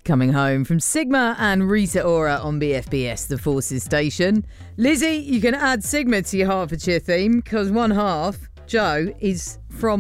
Coming home from Sigma and Rita Ora on BFBS, the Forces Station. Lizzie, you can add Sigma to your Hertfordshire theme because one half, Joe, is from